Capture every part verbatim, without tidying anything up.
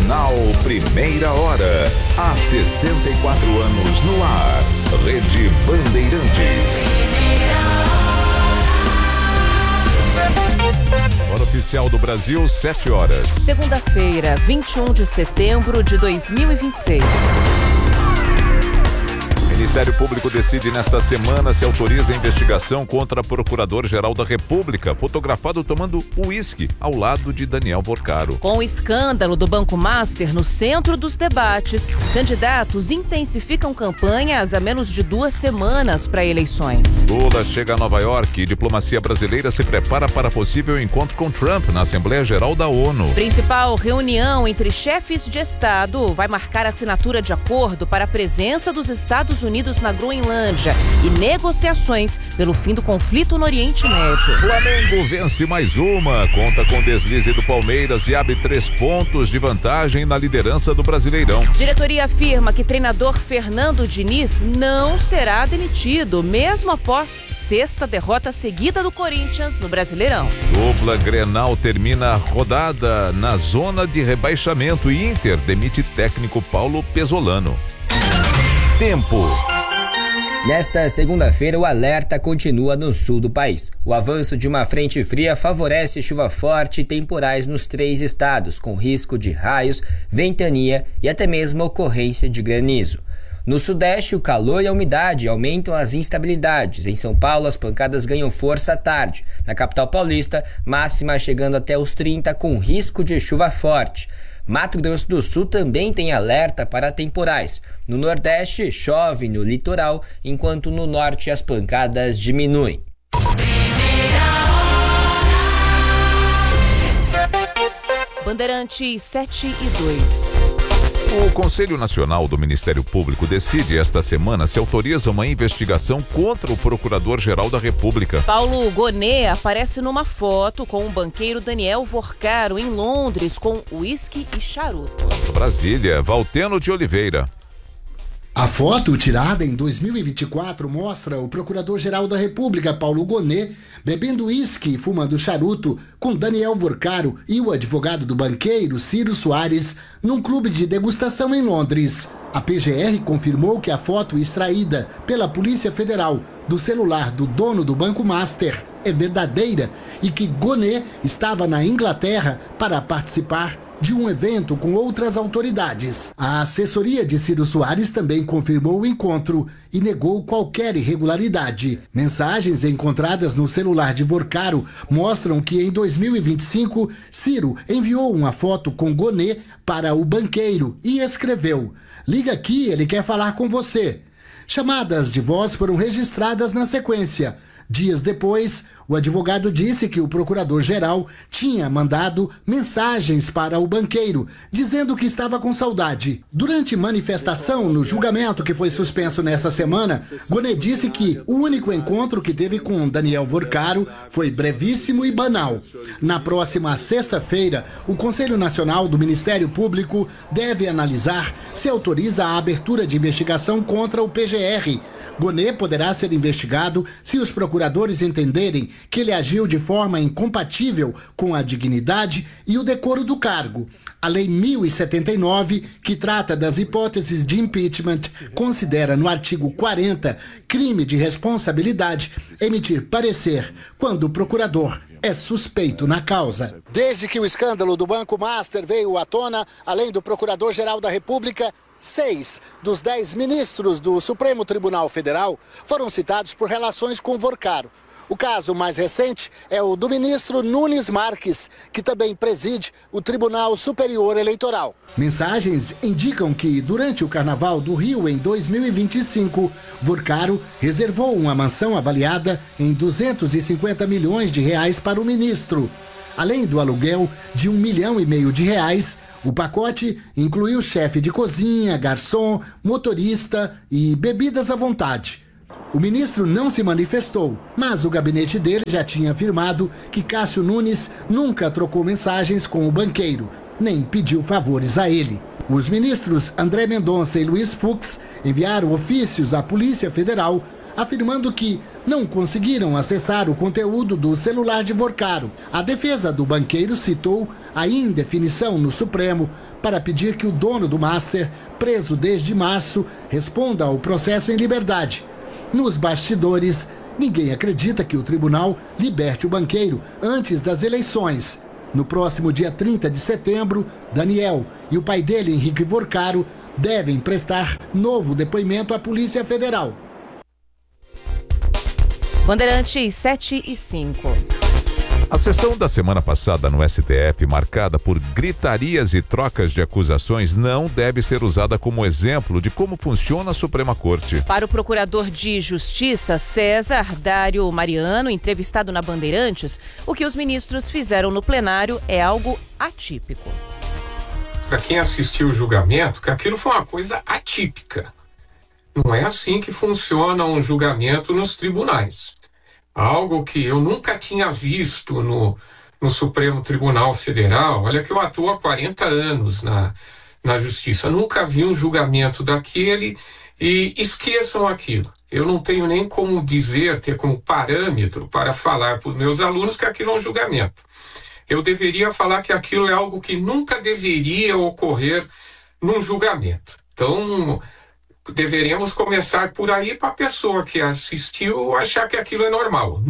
Jornal Primeira Hora. Há sessenta e quatro anos no ar. Rede Bandeirantes. Hora oficial do Brasil, sete horas. Segunda-feira, vinte e um de setembro de dois mil e vinte e seis. O Ministério Público decide nesta semana se autoriza a investigação contra Procurador-Geral da República, fotografado tomando uísque ao lado de Daniel Porcaro. Com o escândalo do Banco Master no centro dos debates, candidatos intensificam campanhas há menos de duas semanas para eleições. Lula chega a Nova York e diplomacia brasileira se prepara para possível encontro com Trump na Assembleia Geral da ONU. Principal reunião entre chefes de Estado vai marcar a assinatura de acordo para a presença dos Estados Unidos na Groenlândia e negociações pelo fim do conflito no Oriente Médio. Flamengo vence mais uma, conta com deslize do Palmeiras e abre três pontos de vantagem na liderança do Brasileirão. Diretoria afirma que treinador Fernando Diniz não será demitido, mesmo após sexta derrota seguida do Corinthians no Brasileirão. Dupla Grenal termina a rodada na zona de rebaixamento e Inter demite técnico Paulo Pesolano. Tempo. Nesta segunda-feira, o alerta continua no sul do país. O avanço de uma frente fria favorece chuva forte e temporais nos três estados, com risco de raios, ventania e até mesmo ocorrência de granizo. No sudeste, o calor e a umidade aumentam as instabilidades. Em São Paulo, as pancadas ganham força à tarde. Na capital paulista, máxima chegando até os trinta, com risco de chuva forte. Mato Grosso do Sul também tem alerta para temporais. No Nordeste, chove no litoral, enquanto no Norte as pancadas diminuem. Bandeirantes sete e dois. O Conselho Nacional do Ministério Público decide esta semana se autoriza uma investigação contra o Procurador-Geral da República. Paulo Gonet aparece numa foto com o banqueiro Daniel Porcaro em Londres com uísque e charuto. Brasília, Valteno de Oliveira. A foto, tirada em dois mil e vinte e quatro, mostra o Procurador-Geral da República, Paulo Gonet, bebendo uísque e fumando charuto com Daniel Porcaro e o advogado do banqueiro, Ciro Soares, num clube de degustação em Londres. A P G R confirmou que a foto extraída pela Polícia Federal do celular do dono do Banco Master é verdadeira e que Gonet estava na Inglaterra para participar de um evento com outras autoridades. A assessoria de Ciro Soares também confirmou o encontro e negou qualquer irregularidade. Mensagens encontradas no celular de Porcaro mostram que em dois mil e vinte e cinco, Ciro enviou uma foto com Gonet para o banqueiro e escreveu: "Liga aqui, ele quer falar com você." Chamadas de voz foram registradas na sequência. Dias depois, o advogado disse que o procurador-geral tinha mandado mensagens para o banqueiro, dizendo que estava com saudade. Durante manifestação no julgamento que foi suspenso nessa semana, Gonet disse que o único encontro que teve com Daniel Porcaro foi brevíssimo e banal. Na próxima sexta-feira, o Conselho Nacional do Ministério Público deve analisar se autoriza a abertura de investigação contra o P G R. Gonet poderá ser investigado se os procuradores entenderem que ele agiu de forma incompatível com a dignidade e o decoro do cargo. A Lei mil e setenta e nove, que trata das hipóteses de impeachment, considera no artigo quarenta crime de responsabilidade emitir parecer quando o procurador é suspeito na causa. Desde que o escândalo do Banco Master veio à tona, além do Procurador-Geral da República, seis dos dez ministros do Supremo Tribunal Federal foram citados por relações com Porcaro. O caso mais recente é o do ministro Nunes Marques, que também preside o Tribunal Superior Eleitoral. Mensagens indicam que, durante o Carnaval do Rio em dois mil e vinte e cinco, Porcaro reservou uma mansão avaliada em duzentos e cinquenta milhões de reais para o ministro. Além do aluguel de um milhão e meio de reais, o pacote incluiu chefe de cozinha, garçom, motorista e bebidas à vontade. O ministro não se manifestou, mas o gabinete dele já tinha afirmado que Cássio Nunes nunca trocou mensagens com o banqueiro, nem pediu favores a ele. Os ministros André Mendonça e Luiz Fux enviaram ofícios à Polícia Federal afirmando que não conseguiram acessar o conteúdo do celular de Porcaro. A defesa do banqueiro citou a indefinição no Supremo para pedir que o dono do Master, preso desde março, responda ao processo em liberdade. Nos bastidores, ninguém acredita que o tribunal liberte o banqueiro antes das eleições. No próximo dia trinta de setembro, Daniel e o pai dele, Henrique Vorcaro, devem prestar novo depoimento à Polícia Federal. Bandeirantes sete e cinco. A sessão da semana passada no S T F, marcada por gritarias e trocas de acusações, não deve ser usada como exemplo de como funciona a Suprema Corte. Para o procurador de Justiça, César Dário Mariano, entrevistado na Bandeirantes, o que os ministros fizeram no plenário é algo atípico. Para quem assistiu o julgamento, que aquilo foi uma coisa atípica. Não é assim que funciona um julgamento nos tribunais. Algo que eu nunca tinha visto no, no Supremo Tribunal Federal. Olha que eu atuo há quarenta anos na, na Justiça. Nunca vi um julgamento daquele e esqueçam aquilo. Eu não tenho nem como dizer, ter como parâmetro para falar para os meus alunos que aquilo é um julgamento. Eu deveria falar que aquilo é algo que nunca deveria ocorrer num julgamento. Então, deveríamos começar por aí para a pessoa que assistiu achar que aquilo é normal.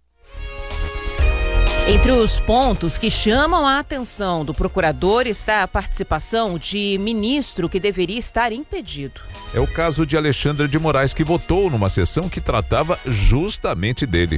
Entre os pontos que chamam a atenção do procurador está a participação de ministro que deveria estar impedido. É o caso de Alexandre de Moraes, que votou numa sessão que tratava justamente dele.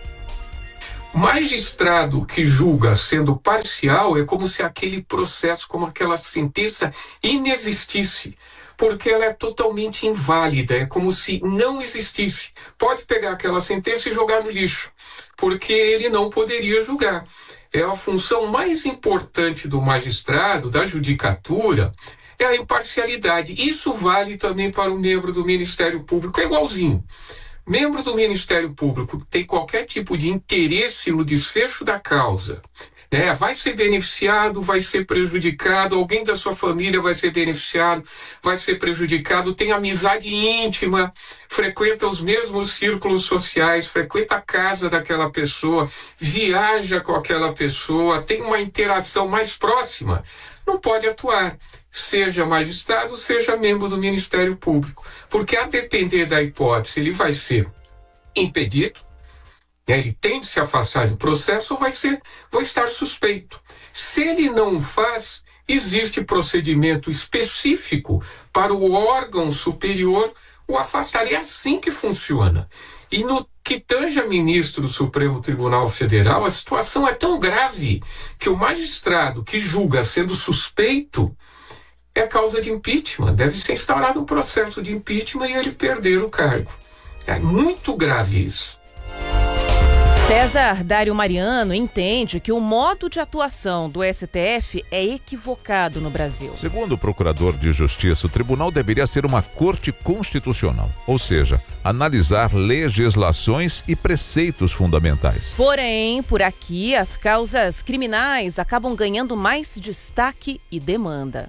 Magistrado que julga sendo parcial é como se aquele processo, como aquela sentença inexistisse, porque ela é totalmente inválida, é como se não existisse. Pode pegar aquela sentença e jogar no lixo, porque ele não poderia julgar. É a função mais importante do magistrado, da judicatura, é a imparcialidade. Isso vale também para o membro do Ministério Público, é igualzinho. Membro do Ministério Público que tem qualquer tipo de interesse no desfecho da causa, né, vai ser beneficiado, vai ser prejudicado, alguém da sua família vai ser beneficiado, vai ser prejudicado, tem amizade íntima, frequenta os mesmos círculos sociais, frequenta a casa daquela pessoa, viaja com aquela pessoa, tem uma interação mais próxima, não pode atuar, seja magistrado, seja membro do Ministério Público, porque a depender da hipótese, ele vai ser impedido, ele tem de se afastar do processo ou vai, ser, vai estar suspeito. Se ele não faz, existe procedimento específico para o órgão superior o afastar. É assim que funciona. E no que tange a ministro do Supremo Tribunal Federal, a situação é tão grave que o magistrado que julga sendo suspeito é causa de impeachment. Deve ser instaurado um processo de impeachment e ele perder o cargo. É muito grave isso. César Dário Mariano entende que o modo de atuação do S T F é equivocado no Brasil. Segundo o procurador de Justiça, o tribunal deveria ser uma corte constitucional, ou seja, analisar legislações e preceitos fundamentais. Porém, por aqui, as causas criminais acabam ganhando mais destaque e demanda.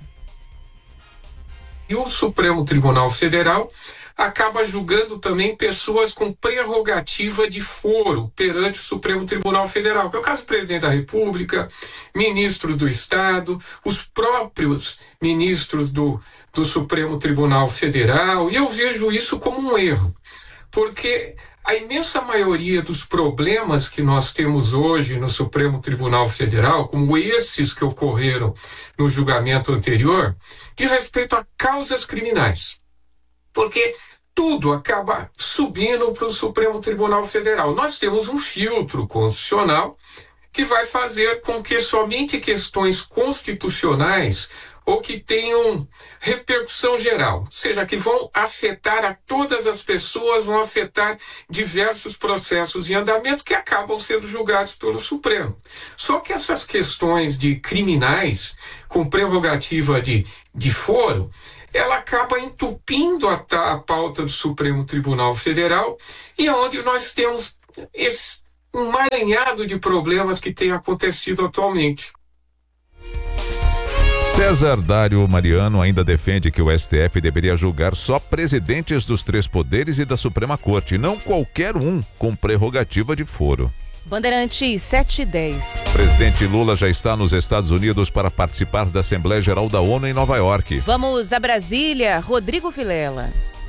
E o Supremo Tribunal Federal acaba julgando também pessoas com prerrogativa de foro perante o Supremo Tribunal Federal, que é o caso do presidente da República, ministros do Estado, os próprios ministros do, do Supremo Tribunal Federal, e eu vejo isso como um erro, porque a imensa maioria dos problemas que nós temos hoje no Supremo Tribunal Federal, como esses que ocorreram no julgamento anterior, diz respeito a causas criminais. Porque tudo acaba subindo para o Supremo Tribunal Federal. Nós temos um filtro constitucional que vai fazer com que somente questões constitucionais ou que tenham repercussão geral, ou seja, que vão afetar a todas as pessoas, vão afetar diversos processos em andamento que acabam sendo julgados pelo Supremo. Só que essas questões de criminais com prerrogativa de, de foro, ela acaba entupindo a, a pauta do Supremo Tribunal Federal e é onde nós temos esse um emaranhado de problemas que tem acontecido atualmente. César Dário Mariano ainda defende que o S T F deveria julgar só presidentes dos três poderes e da Suprema Corte, não qualquer um com prerrogativa de foro. Bandeirantes sete e dez. Presidente Lula já está nos Estados Unidos para participar da Assembleia Geral da ONU em Nova York. Vamos a Brasília, Rodrigo Vilela.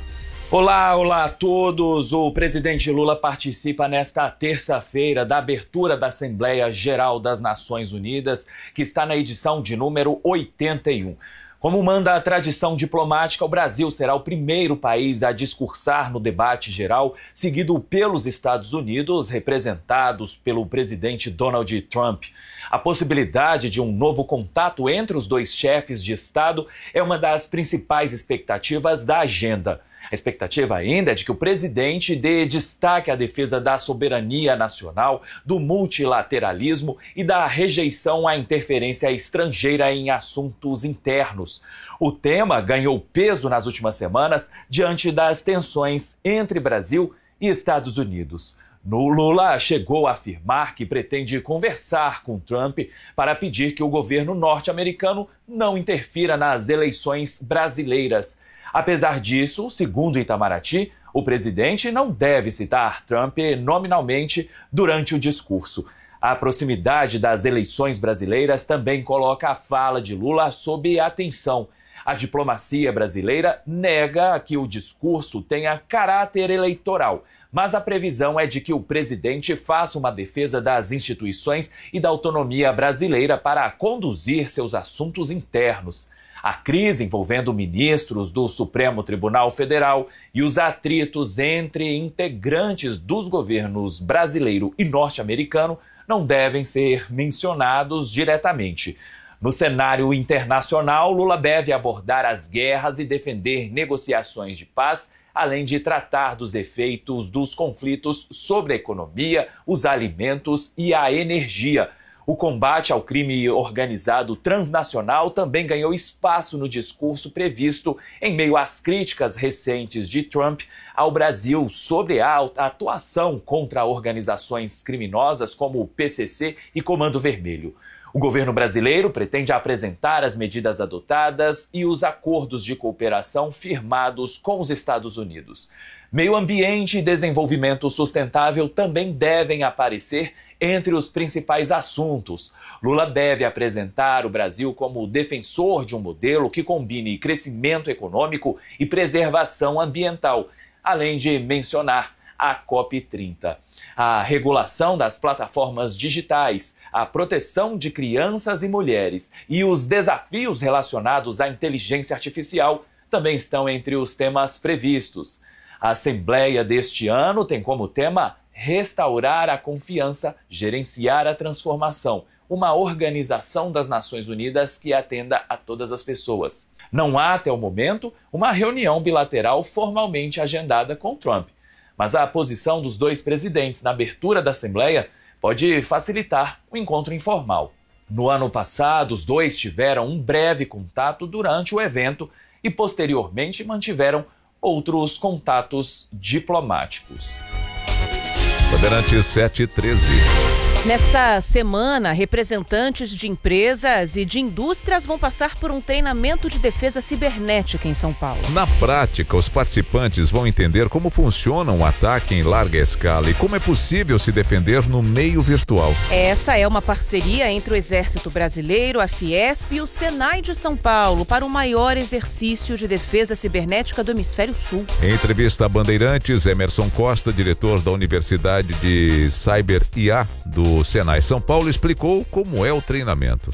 Olá, olá a todos. O presidente Lula participa nesta terça-feira da abertura da Assembleia Geral das Nações Unidas, que está na edição de número oitenta e um. Como manda a tradição diplomática, o Brasil será o primeiro país a discursar no debate geral, seguido pelos Estados Unidos, representados pelo presidente Donald Trump. A possibilidade de um novo contato entre os dois chefes de Estado é uma das principais expectativas da agenda. A expectativa ainda é de que o presidente dê destaque à defesa da soberania nacional, do multilateralismo e da rejeição à interferência estrangeira em assuntos internos. O tema ganhou peso nas últimas semanas diante das tensões entre Brasil e Estados Unidos. No Lula chegou a afirmar que pretende conversar com Trump para pedir que o governo norte-americano não interfira nas eleições brasileiras. Apesar disso, segundo Itamaraty, o presidente não deve citar Trump nominalmente durante o discurso. A proximidade das eleições brasileiras também coloca a fala de Lula sob atenção. A diplomacia brasileira nega que o discurso tenha caráter eleitoral, mas a previsão é de que o presidente faça uma defesa das instituições e da autonomia brasileira para conduzir seus assuntos internos. A crise envolvendo ministros do Supremo Tribunal Federal e os atritos entre integrantes dos governos brasileiro e norte-americano não devem ser mencionados diretamente. No cenário internacional, Lula deve abordar as guerras e defender negociações de paz, além de tratar dos efeitos dos conflitos sobre a economia, os alimentos e a energia. O combate ao crime organizado transnacional também ganhou espaço no discurso previsto em meio às críticas recentes de Trump ao Brasil sobre a atuação contra organizações criminosas como o P C C e Comando Vermelho. O governo brasileiro pretende apresentar as medidas adotadas e os acordos de cooperação firmados com os Estados Unidos. Meio ambiente e desenvolvimento sustentável também devem aparecer entre os principais assuntos. Lula deve apresentar o Brasil como defensor de um modelo que combine crescimento econômico e preservação ambiental, além de mencionar a COP trinta. A regulação das plataformas digitais, a proteção de crianças e mulheres e os desafios relacionados à inteligência artificial também estão entre os temas previstos. A Assembleia deste ano tem como tema restaurar a confiança, gerenciar a transformação, uma organização das Nações Unidas que atenda a todas as pessoas. Não há, até o momento, uma reunião bilateral formalmente agendada com Trump, mas a posição dos dois presidentes na abertura da Assembleia pode facilitar um encontro informal. No ano passado, os dois tiveram um breve contato durante o evento e, posteriormente, mantiveram outros contatos diplomáticos. Bandeirantes sete e treze. Nesta semana, representantes de empresas e de indústrias vão passar por um treinamento de defesa cibernética em São Paulo. Na prática, os participantes vão entender como funciona um ataque em larga escala e como é possível se defender no meio virtual. Essa é uma parceria entre o Exército Brasileiro, a Fiesp e o Senai de São Paulo para o maior exercício de defesa cibernética do Hemisfério Sul. Em entrevista a Bandeirantes, Emerson Costa, diretor da Universidade de Cyber I A do Senai São Paulo, explicou como é o treinamento.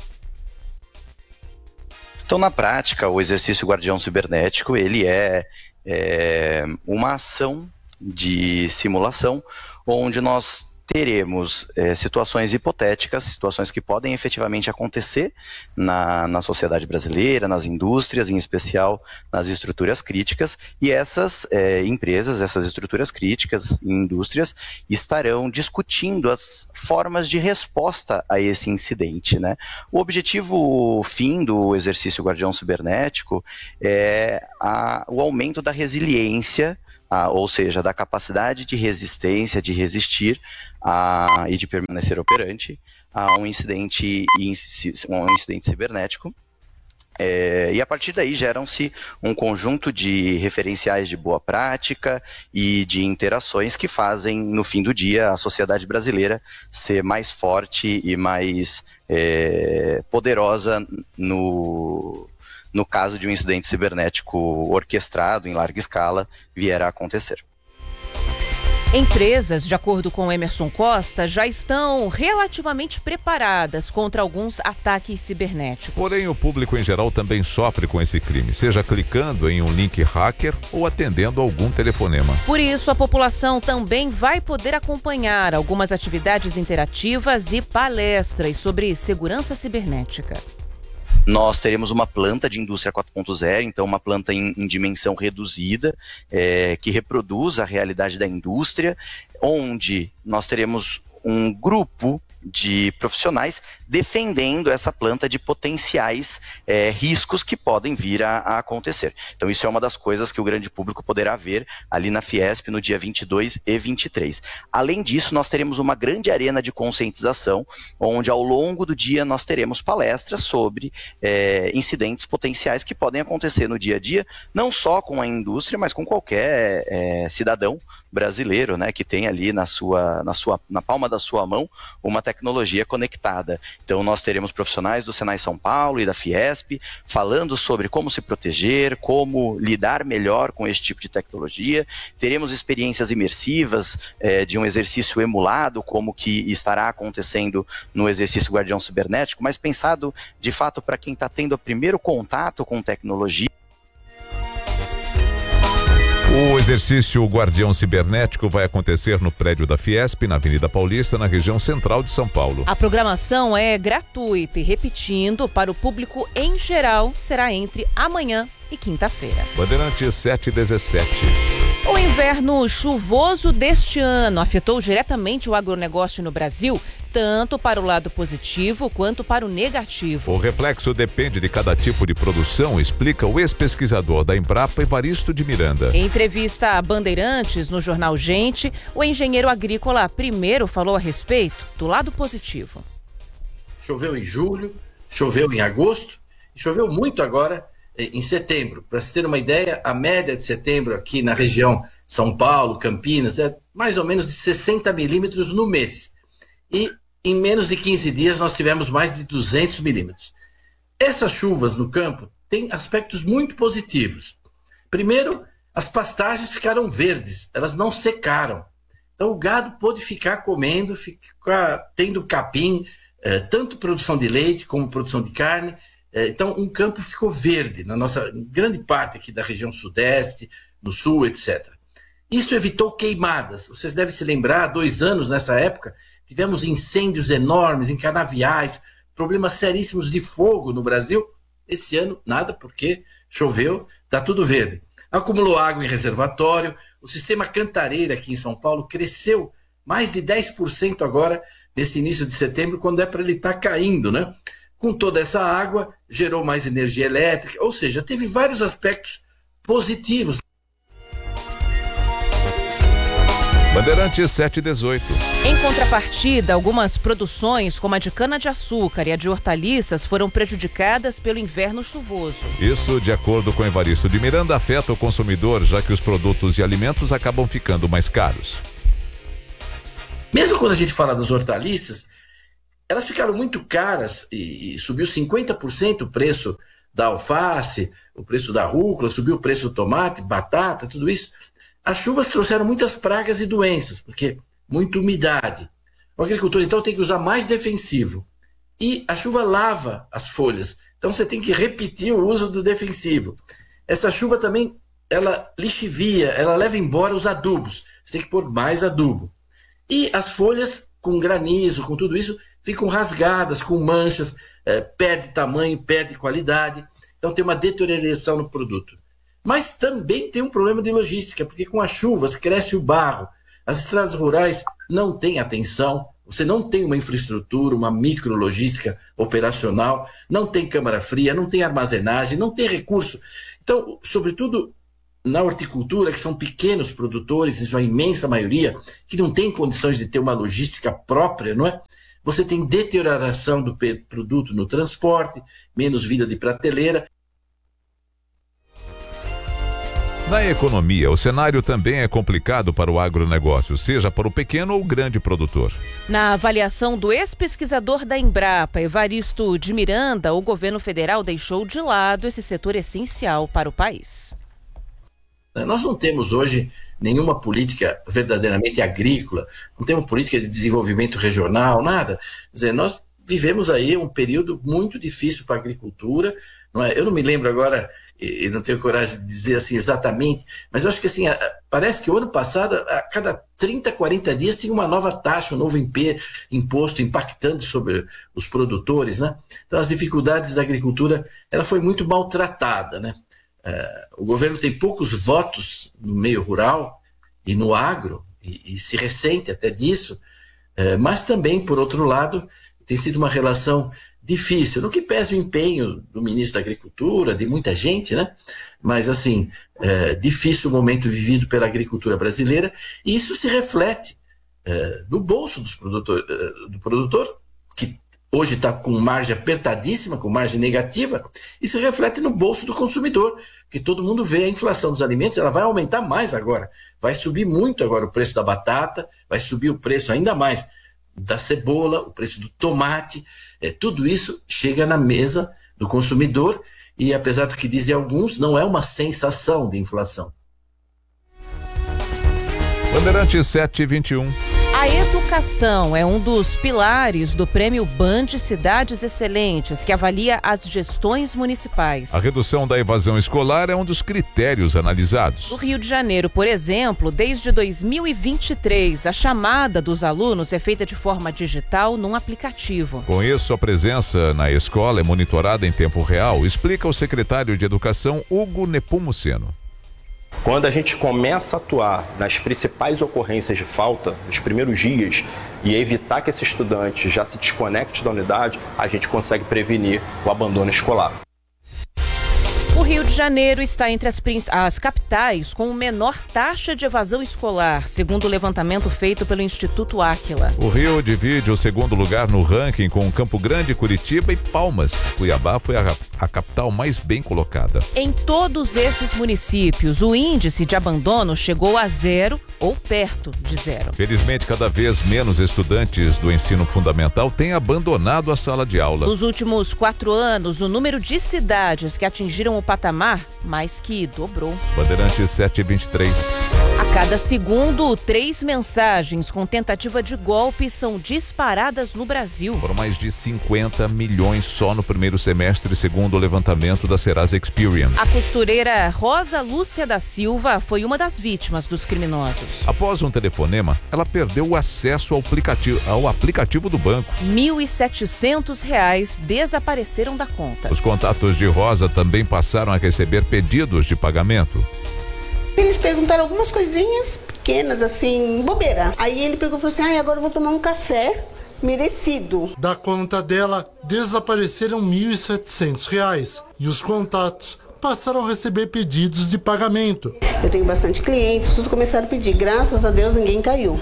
Então, na prática, o exercício Guardião Cibernético, ele é, é uma ação de simulação onde nós teremos é, situações hipotéticas, situações que podem efetivamente acontecer na, na sociedade brasileira, nas indústrias, em especial nas estruturas críticas, e essas é, empresas, essas estruturas críticas e indústrias estarão discutindo as formas de resposta a esse incidente, né? O objetivo fim do exercício Guardião Cibernético é a, o aumento da resiliência, Ah, ou seja, da capacidade de resistência, de resistir a, e de permanecer operante a um incidente, um incidente cibernético, É, e a partir daí geram-se um conjunto de referenciais de boa prática e de interações que fazem, no fim do dia, a sociedade brasileira ser mais forte e mais é, poderosa no, no caso de um incidente cibernético orquestrado em larga escala vier a acontecer. Empresas, de acordo com Emerson Costa, já estão relativamente preparadas contra alguns ataques cibernéticos. Porém, o público em geral também sofre com esse crime, seja clicando em um link hacker ou atendendo algum telefonema. Por isso, a população também vai poder acompanhar algumas atividades interativas e palestras sobre segurança cibernética. Nós teremos uma planta de indústria quatro ponto zero, então uma planta em, em dimensão reduzida, é, que reproduz a realidade da indústria, onde nós teremos um grupo de profissionais defendendo essa planta de potenciais é, riscos que podem vir a, a acontecer. Então isso é uma das coisas que o grande público poderá ver ali na Fiesp no dia vinte e dois e vinte e três. Além disso, nós teremos uma grande arena de conscientização, onde ao longo do dia nós teremos palestras sobre é, incidentes potenciais que podem acontecer no dia a dia, não só com a indústria, mas com qualquer é, cidadão brasileiro, né, que tem ali na, sua, na, sua, na palma da sua mão uma tecnologia conectada. Então nós teremos profissionais do Senai São Paulo e da Fiesp falando sobre como se proteger, como lidar melhor com esse tipo de tecnologia. Teremos experiências imersivas é, de um exercício emulado, como que estará acontecendo no exercício Guardião Cibernético, mas pensado de fato para quem está tendo o primeiro contato com tecnologia. O exercício Guardião Cibernético vai acontecer no prédio da Fiesp, na Avenida Paulista, na região central de São Paulo. A programação é gratuita e, repetindo, para o público em geral, será entre amanhã e quinta-feira. Bandeirantes sete e dezessete. O inverno chuvoso deste ano afetou diretamente o agronegócio no Brasil, tanto para o lado positivo quanto para o negativo. O reflexo depende de cada tipo de produção, explica o ex-pesquisador da Embrapa, Evaristo de Miranda. Em entrevista a Bandeirantes, no jornal Gente, o engenheiro agrícola primeiro falou a respeito do lado positivo. Choveu em julho, choveu em agosto, e choveu muito agora em setembro. Para se ter uma ideia, a média de setembro aqui na região São Paulo, Campinas, é mais ou menos de sessenta milímetros no mês. E em menos de quinze dias nós tivemos mais de duzentos milímetros. Essas chuvas no campo têm aspectos muito positivos. Primeiro, as pastagens ficaram verdes, elas não secaram. Então o gado pôde ficar comendo, ficar tendo capim, eh, tanto produção de leite como produção de carne. Eh, então um campo ficou verde na nossa grande parte aqui da região sudeste, no sul, etcétera. Isso evitou queimadas. Vocês devem se lembrar, há dois anos nessa época, tivemos incêndios enormes em canaviais, problemas seríssimos de fogo no Brasil. Esse ano, nada, porque choveu, está tudo verde. Acumulou água em reservatório, o sistema Cantareira aqui em São Paulo cresceu mais de dez por cento agora, nesse início de setembro, quando é para ele estar caindo, né? Com toda essa água, gerou mais energia elétrica, ou seja, teve vários aspectos positivos. Bandeirantes sete e dezoito. Em contrapartida, algumas produções, como a de cana-de-açúcar e a de hortaliças, foram prejudicadas pelo inverno chuvoso. Isso, de acordo com Evaristo de Miranda, afeta o consumidor, já que os produtos e alimentos acabam ficando mais caros. Mesmo quando a gente fala das hortaliças, elas ficaram muito caras e, e subiu cinquenta por cento o preço da alface, o preço da rúcula, subiu o preço do tomate, batata, tudo isso. As chuvas trouxeram muitas pragas e doenças, porque muita umidade. O agricultor, então, tem que usar mais defensivo. E a chuva lava as folhas. Então, você tem que repetir o uso do defensivo. Essa chuva também, ela lixivia, ela leva embora os adubos. Você tem que pôr mais adubo. E as folhas, com granizo, com tudo isso, ficam rasgadas, com manchas, é, perde tamanho, perde qualidade. Então, tem uma deterioração no produto. Mas também tem um problema de logística, porque com as chuvas cresce o barro, as estradas rurais não têm atenção, você não tem uma infraestrutura, uma micrologística operacional, não tem câmara fria, não tem armazenagem, não tem recurso. Então, sobretudo na horticultura, que são pequenos produtores, em sua imensa maioria, que não tem condições de ter uma logística própria, não é? você tem deterioração do produto no transporte, menos vida de prateleira. Na economia, o cenário também é complicado para o agronegócio, seja para o pequeno ou grande produtor. Na avaliação do ex-pesquisador da Embrapa, Evaristo de Miranda, o governo federal deixou de lado esse setor essencial para o país. Nós não temos hoje nenhuma política verdadeiramente agrícola, não temos política de desenvolvimento regional, nada. Quer dizer, nós vivemos aí um período muito difícil para a agricultura. Não é? Eu não me lembro agora, e não tenho coragem de dizer assim exatamente, mas eu acho que assim, parece que o ano passado, a cada trinta, quarenta dias tinha uma nova taxa, um novo imposto impactando sobre os produtores, né? Então as dificuldades da agricultura, ela foi muito maltratada, né? Uh, o governo tem poucos votos no meio rural e no agro, e, e se ressente até disso, uh, mas também, por outro lado, tem sido uma relação difícil, no que pese o empenho do ministro da Agricultura, de muita gente, né? Mas, assim, uh, difícil o momento vivido pela agricultura brasileira, e isso se reflete uh, no bolso dos produtor, uh, do produtor, que hoje está com margem apertadíssima, com margem negativa, e se reflete no bolso do consumidor, que todo mundo vê a inflação dos alimentos, ela vai aumentar mais agora, vai subir muito agora o preço da batata, vai subir o preço ainda mais da cebola, o preço do tomate, é, tudo isso chega na mesa do consumidor e, apesar do que dizem alguns, não é uma sensação de inflação. Bandeirantes sete e vinte e um. A educação é um dos pilares do Prêmio Band Cidades Excelentes, que avalia as gestões municipais. A redução da evasão escolar é um dos critérios analisados. No Rio de Janeiro, por exemplo, desde dois mil e vinte e três, a chamada dos alunos é feita de forma digital num aplicativo. Com isso, a presença na escola é monitorada em tempo real, explica o secretário de Educação, Hugo Nepomuceno. Quando a gente começa a atuar nas principais ocorrências de falta, nos primeiros dias, e evitar que esse estudante já se desconecte da unidade, a gente consegue prevenir o abandono escolar. O Rio de Janeiro está entre as, as capitais com menor taxa de evasão escolar, segundo o levantamento feito pelo Instituto Áquila. O Rio divide o segundo lugar no ranking com Campo Grande, Curitiba e Palmas. Cuiabá foi a, a capital mais bem colocada. Em todos esses municípios, o índice de abandono chegou a zero ou perto de zero. Felizmente, cada vez menos estudantes do ensino fundamental têm abandonado a sala de aula. Nos últimos quatro anos, o número de cidades que atingiram o patamar mais que dobrou. Bandeirantes sete e vinte e três. A cada segundo, três mensagens com tentativa de golpe são disparadas no Brasil. Foram mais de cinquenta milhões só no primeiro semestre, segundo o levantamento da Serasa Experian. A costureira Rosa Lúcia da Silva foi uma das vítimas dos criminosos. Após um telefonema, ela perdeu o acesso ao aplicativo, ao aplicativo do banco. mil e setecentos reais desapareceram da conta. Os contatos de Rosa também passaram a receber pedidos de pagamento. Eles perguntaram algumas coisinhas pequenas, assim, bobeira. Aí ele pegou e falou assim, ah, agora eu vou tomar um café merecido. Da conta dela, desapareceram mil e setecentos reais. E os contatos passaram a receber pedidos de pagamento. Eu tenho bastante clientes, tudo começaram a pedir. Graças a Deus, ninguém caiu.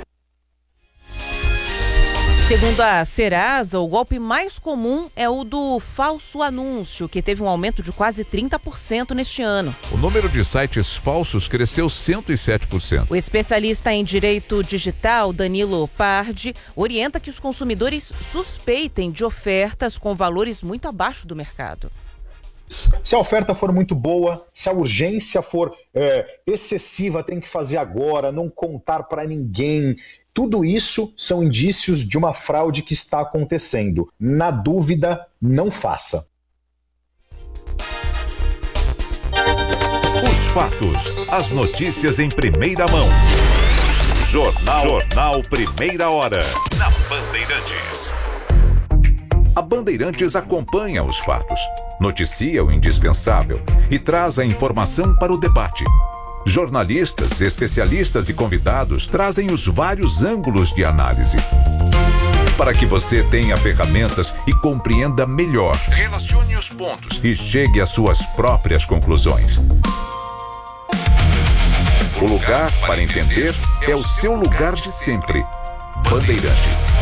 Segundo a Serasa, o golpe mais comum é o do falso anúncio, que teve um aumento de quase trinta por cento neste ano. O número de sites falsos cresceu cento e sete por cento. O especialista em direito digital, Danilo Pardi, orienta que os consumidores suspeitem de ofertas com valores muito abaixo do mercado. Se a oferta for muito boa, se a urgência for é, excessiva, tem que fazer agora, não contar para ninguém. Tudo isso são indícios de uma fraude que está acontecendo. Na dúvida, não faça. Os fatos, as notícias em primeira mão. Jornal, Jornal Primeira Hora, na Bandeirantes. A Bandeirantes acompanha os fatos, noticia o indispensável e traz a informação para o debate. Jornalistas, especialistas e convidados trazem os vários ângulos de análise, para que você tenha ferramentas e compreenda melhor, relacione os pontos e chegue às suas próprias conclusões. O lugar para entender é o seu lugar de sempre. Bandeirantes.